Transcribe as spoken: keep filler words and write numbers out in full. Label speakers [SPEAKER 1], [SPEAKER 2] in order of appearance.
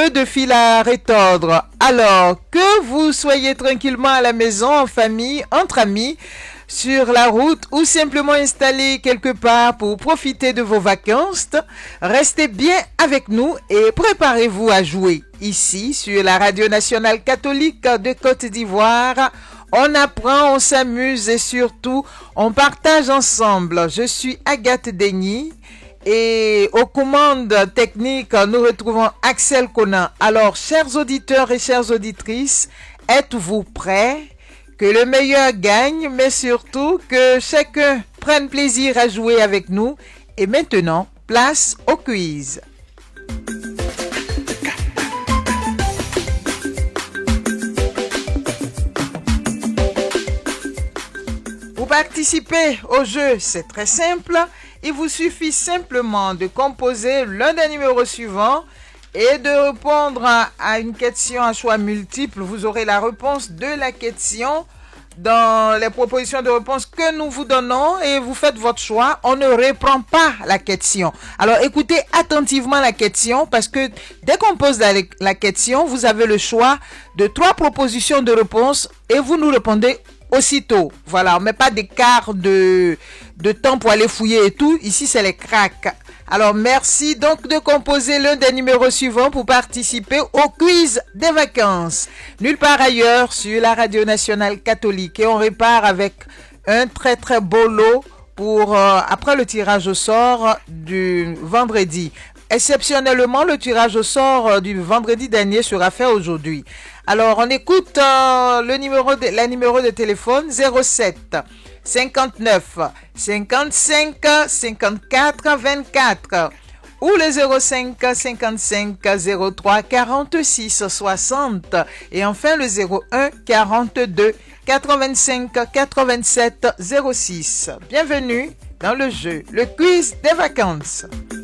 [SPEAKER 1] peu de fil à retordre. Alors, que vous soyez tranquillement à la maison, en famille, entre amis, sur la route ou simplement installé quelque part pour profiter de vos vacances, restez bien avec nous et préparez-vous à jouer. Ici, sur la Radio Nationale Catholique de Côte d'Ivoire, on apprend, on s'amuse et surtout, on partage ensemble. Je suis Agathe Denis et aux commandes techniques, nous retrouvons Axel Conan. Alors, chers auditeurs et chères auditrices, êtes-vous prêts? Que le meilleur gagne, mais surtout que chacun prenne plaisir à jouer avec nous. Et maintenant, place au quiz. Pour participer au jeu, c'est très simple. Il vous suffit simplement de composer l'un des numéros suivants et de répondre à une question à choix multiple. Vous aurez la réponse de la question dans les propositions de réponse que nous vous donnons et vous faites votre choix. On ne reprend pas la question. Alors écoutez attentivement la question parce que dès qu'on pose la, la question, vous avez le choix de trois propositions de réponse et vous nous répondez aussitôt. Voilà, on met pas d'écart de, de temps pour aller fouiller et tout. Ici, c'est les cracks. Alors, merci donc de composer l'un des numéros suivants pour participer au quiz des vacances. Nulle part ailleurs sur la Radio Nationale Catholique. Et on repart avec un très très beau lot pour, euh, après le tirage au sort du vendredi. Exceptionnellement, le tirage au sort euh, du vendredi dernier sera fait aujourd'hui. Alors, on écoute euh, le numéro de, la numéro de téléphone zéro sept cinquante-neuf cinquante-cinq cinquante-quatre vingt-quatre ou le zéro cinq cinquante-cinq zéro trois quarante-six soixante et enfin le zéro un quarante-deux quatre-vingt-cinq quatre-vingt-sept zéro six. Bienvenue dans le jeu, le quiz des vacances.